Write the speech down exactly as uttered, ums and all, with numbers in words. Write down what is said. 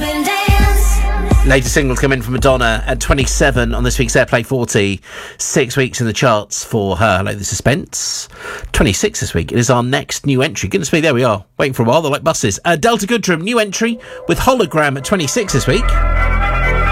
Latest single coming from Madonna at twenty-seven on this week's Airplay forty. Six weeks in the charts for her. Hello, the Suspense. twenty-six this week. It is our next new entry. Goodness me, there we are. Waiting for a while. They're like buses. Uh, Delta Goodrum, new entry with Hologram at twenty-six this week.